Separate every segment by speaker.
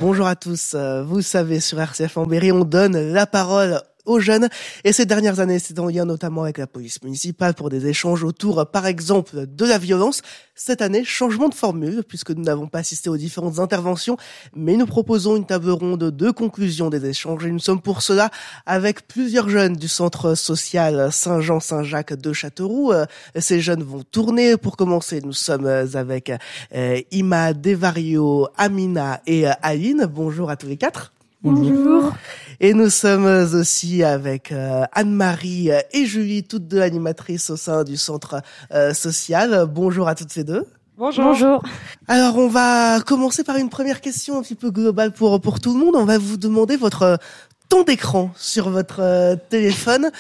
Speaker 1: Bonjour à tous. Vous savez, sur RCF en Berry, on donne la parole aux jeunes. Et ces dernières années, c'est en lien notamment avec la police municipale pour des échanges autour, par exemple, de la violence. Cette année, changement de formule, puisque nous n'avons pas assisté aux différentes interventions, mais nous proposons une table ronde de conclusion des échanges. Et nous sommes pour cela avec plusieurs jeunes du centre social Saint-Jean-Saint-Jacques de Châteauroux. Ces jeunes vont tourner. Pour commencer, nous sommes avec Ima, Devario, Amina et Aline. Bonjour à tous les quatre.
Speaker 2: Bonjour.
Speaker 1: Et nous sommes aussi avec Anne-Marie et Julie, toutes deux animatrices au sein du centre social. Bonjour à toutes ces deux.
Speaker 2: Bonjour. Bonjour.
Speaker 1: Alors, on va commencer par une première question un petit peu globale pour tout le monde. On va vous demander votre temps d'écran sur votre téléphone.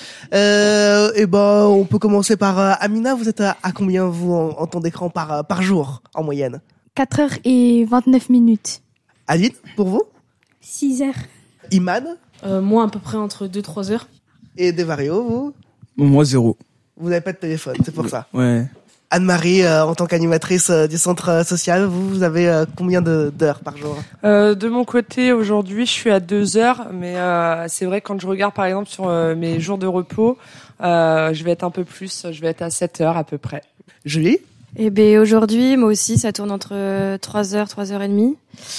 Speaker 1: On peut commencer par Amina. Vous êtes à combien, vous, en temps d'écran par jour, en moyenne?
Speaker 3: 4h29.
Speaker 1: Aline, pour vous?
Speaker 3: 6h.
Speaker 1: Imad?
Speaker 2: Moi, à peu près entre 2-3 heures.
Speaker 1: Et Devario, vous?
Speaker 4: Moi, 0.
Speaker 1: Vous n'avez pas de téléphone, c'est pour ça.
Speaker 4: Ouais.
Speaker 1: Anne-Marie, en tant qu'animatrice du centre social, vous avez combien d'heures par jour?
Speaker 5: De mon côté, aujourd'hui, je suis à 2 heures, mais c'est vrai, quand je regarde par exemple sur mes jours de repos, je vais être un peu plus, je vais être à 7 heures à peu près.
Speaker 1: Julie?
Speaker 2: Aujourd'hui, moi aussi, ça tourne entre 3h, 3h30.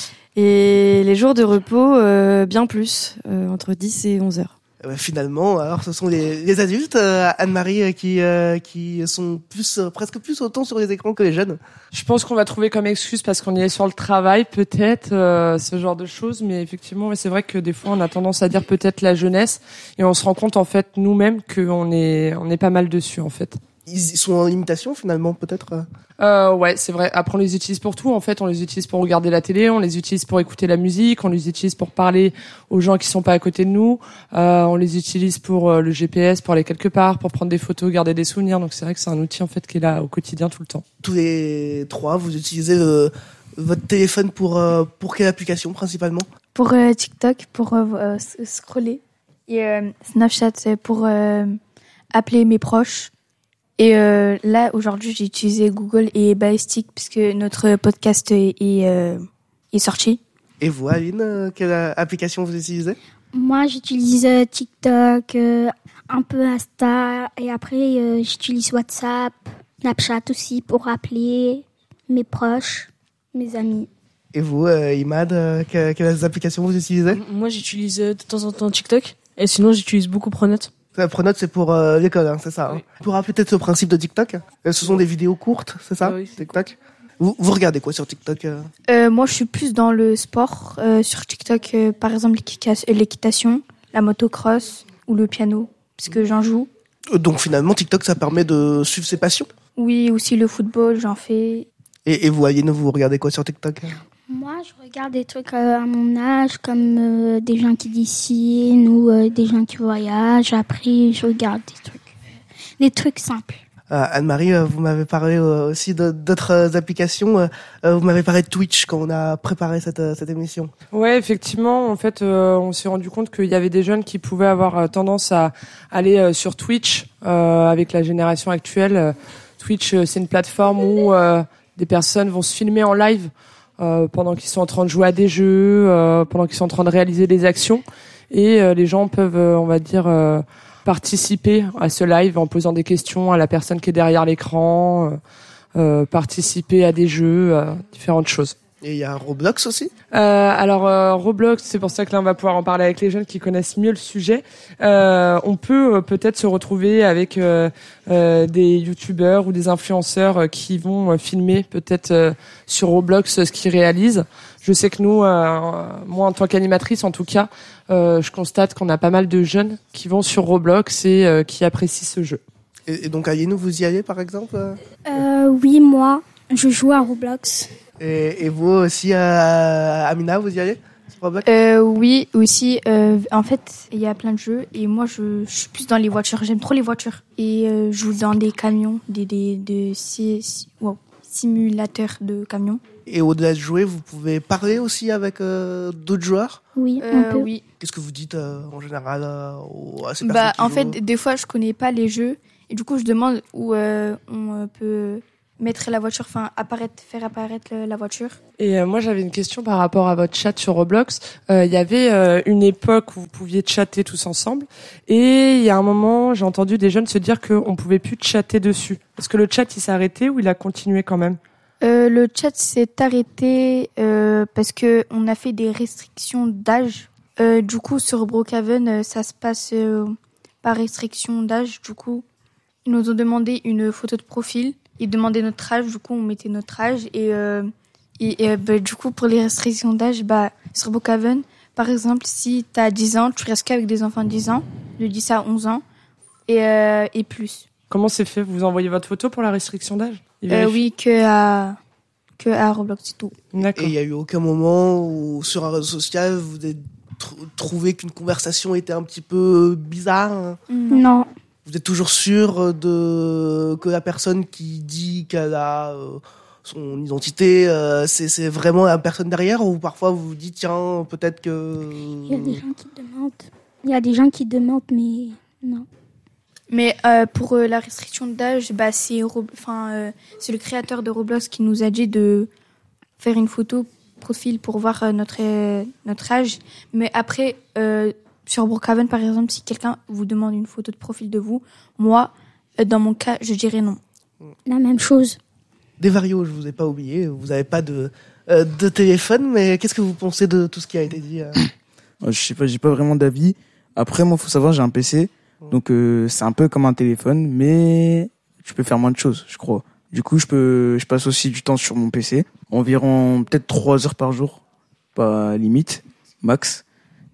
Speaker 2: Et les jours de repos, bien plus, entre 10 et 11 heures.
Speaker 1: Finalement, alors ce sont les adultes, Anne-Marie, qui sont presque plus autant sur les écrans que les jeunes.
Speaker 5: Je pense qu'on va trouver comme excuse parce qu'on y est sur le travail, peut-être, ce genre de choses. Mais effectivement, c'est vrai que des fois, on a tendance à dire peut-être la jeunesse. Et on se rend compte, en fait, nous-mêmes, qu'on est pas mal dessus, en fait.
Speaker 1: Ils sont en limitation, finalement, peut-être?
Speaker 5: Ouais, c'est vrai. Après, on les utilise pour tout. En fait, on les utilise pour regarder la télé, on les utilise pour écouter la musique, on les utilise pour parler aux gens qui sont pas à côté de nous. On les utilise pour le GPS, pour aller quelque part, pour prendre des photos, garder des souvenirs. Donc, c'est vrai que c'est un outil, en fait, qui est là au quotidien tout le temps.
Speaker 1: Tous les trois, vous utilisez votre téléphone pour quelle application, principalement?
Speaker 3: Pour TikTok, pour scroller. Et Snapchat, pour appeler mes proches. Et là, aujourd'hui, j'ai utilisé Google et Ballistic puisque notre podcast est sorti.
Speaker 1: Et vous, Aline, quelle application vous utilisez?
Speaker 6: Moi, j'utilise TikTok, un peu Insta, et après, j'utilise WhatsApp, Snapchat aussi pour appeler mes proches, mes amis.
Speaker 1: Et vous, Imad, quelles applications vous utilisez?
Speaker 2: Moi, j'utilise de temps en temps TikTok. Et sinon, j'utilise beaucoup Pronote.
Speaker 1: Pronote, c'est pour l'école, hein, c'est ça.
Speaker 2: Oui.
Speaker 1: Hein. Pour rappeler peut-être le principe de TikTok. Ce sont des vidéos courtes, c'est ça?
Speaker 2: Oui.
Speaker 1: TikTok. Vous regardez quoi sur TikTok?
Speaker 3: Moi, je suis plus dans le sport. Sur TikTok, par exemple, l'équitation, la motocross ou le piano, puisque j'en joue.
Speaker 1: Donc finalement, TikTok, ça permet de suivre ses passions?
Speaker 3: Oui, aussi le football, j'en fais.
Speaker 1: Et vous, Aline, vous regardez quoi sur TikTok?
Speaker 6: Moi, je regarde des trucs à mon âge, comme des gens qui dessinent ou des gens qui voyagent. Après, je regarde des trucs simples.
Speaker 1: Anne-Marie, vous m'avez parlé aussi d'autres applications. Vous m'avez parlé de Twitch quand on a préparé cette émission.
Speaker 5: Ouais, effectivement, en fait, on s'est rendu compte qu'il y avait des jeunes qui pouvaient avoir tendance à aller sur Twitch avec la génération actuelle. Twitch, c'est une plateforme où des personnes vont se filmer en live pendant qu'ils sont en train de jouer à des jeux, pendant qu'ils sont en train de réaliser des actions. Et les gens peuvent, on va dire, participer à ce live en posant des questions à la personne qui est derrière l'écran, participer à des jeux, différentes choses.
Speaker 1: Et il y a Roblox aussi?
Speaker 5: Roblox, c'est pour ça que là on va pouvoir en parler avec les jeunes qui connaissent mieux le sujet. On peut peut-être se retrouver avec des youtubeurs ou des influenceurs qui vont filmer peut-être sur Roblox ce qu'ils réalisent. Je sais que nous, moi en tant qu'animatrice en tout cas, je constate qu'on a pas mal de jeunes qui vont sur Roblox et qui apprécient ce jeu.
Speaker 1: Et donc Aline, vous y allez par exemple?
Speaker 6: Oui, moi, je joue à Roblox.
Speaker 1: Et vous aussi, Amina, vous y allez sur Roblox?
Speaker 3: Oui, aussi. En fait, il y a plein de jeux et moi, je suis plus dans les voitures. J'aime trop les voitures. Et je joue dans des camions, simulateurs de camions.
Speaker 1: Et au-delà de jouer, vous pouvez parler aussi avec d'autres joueurs?
Speaker 6: Oui, on peut.
Speaker 3: Oui.
Speaker 1: Qu'est-ce que vous dites en général à ces personnes qui
Speaker 3: En
Speaker 1: jouent?
Speaker 3: fait, des fois, je connais pas les jeux et du coup, je demande où on peut mettre la voiture, faire apparaître la voiture.
Speaker 5: Et moi, j'avais une question par rapport à votre chat sur Roblox. Il y avait une époque où vous pouviez chatter tous ensemble, et il y a un moment, j'ai entendu des jeunes se dire qu'on pouvait plus chatter dessus. Est-ce que le chat il s'est arrêté ou il a continué quand même?
Speaker 3: Le chat s'est arrêté parce que on a fait des restrictions d'âge. Du coup, sur Brookhaven, ça se passe par restriction d'âge. Du coup, ils nous ont demandé une photo de profil. Ils demandaient notre âge. Du coup, on mettait notre âge. Du coup, pour les restrictions d'âge, sur Brookhaven, par exemple, si tu as 10 ans, tu restes qu'avec des enfants de 10 ans, de 10 à 11 ans et plus.
Speaker 5: Comment c'est fait? Vous envoyez votre photo pour la restriction d'âge?
Speaker 3: Oui, que à Roblox, c'est tout.
Speaker 5: D'accord.
Speaker 1: Et il y a eu aucun moment où, sur un réseau social, vous avez trouvé qu'une conversation était un petit peu bizarre, hein?
Speaker 6: Non.
Speaker 1: Vous êtes toujours sûr que la personne qui dit qu'elle a son identité, c'est vraiment la personne derrière, ou parfois vous vous dites, tiens, peut-être que...
Speaker 6: Il y a des gens qui demandent. Il y a des gens qui demandent, mais non.
Speaker 3: Mais pour la restriction d'âge, c'est le créateur de Roblox qui nous a dit de faire une photo profil pour voir notre âge. Mais après, sur Brookhaven, par exemple, si quelqu'un vous demande une photo de profil de vous, moi, dans mon cas, je dirais non.
Speaker 6: La même chose.
Speaker 1: Desvario, je vous ai pas oublié, vous n'avez pas de téléphone, mais qu'est-ce que vous pensez de tout ce qui a été dit?
Speaker 4: Je sais pas, j'ai pas vraiment d'avis. Après, moi, faut savoir, j'ai un PC. Donc c'est un peu comme un téléphone, mais je peux faire moins de choses, je crois. Du coup, je passe aussi du temps sur mon PC, environ peut-être 3 heures par jour, pas limite, max.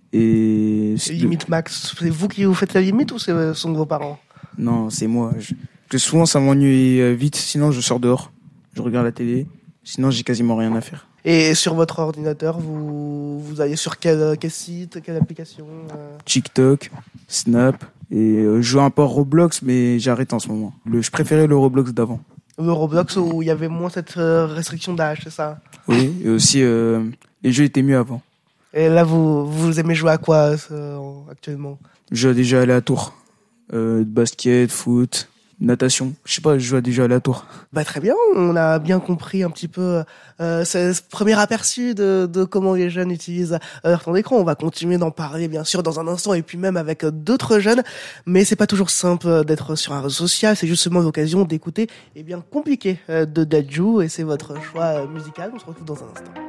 Speaker 4: Et
Speaker 1: limite max, c'est vous qui vous faites la limite ou sont vos parents?
Speaker 4: Non, c'est moi. Que souvent ça m'ennuie vite, sinon je sors dehors, je regarde la télé, sinon j'ai quasiment rien à faire.
Speaker 1: Et sur votre ordinateur, vous allez sur quel site, quelle application?
Speaker 4: TikTok, Snap, et je joue un peu à Roblox, mais j'arrête en ce moment. Je préférais le Roblox d'avant.
Speaker 1: Le Roblox où il y avait moins cette restriction d'âge, c'est ça?
Speaker 4: Oui, et aussi les jeux étaient mieux avant.
Speaker 1: Et là, vous aimez jouer à quoi actuellement?
Speaker 4: Je joue à des jeux aléatoires, basket, foot, natation. Je sais pas, je joue à des jeux aléatoires.
Speaker 1: Très bien, on a bien compris un petit peu ce premier aperçu de comment les jeunes utilisent leur temps d'écran. On va continuer d'en parler bien sûr dans un instant et puis même avec d'autres jeunes, mais c'est pas toujours simple d'être sur un réseau social, c'est justement l'occasion d'écouter Compliqué de Dadju, et c'est votre choix musical. On se retrouve dans un instant.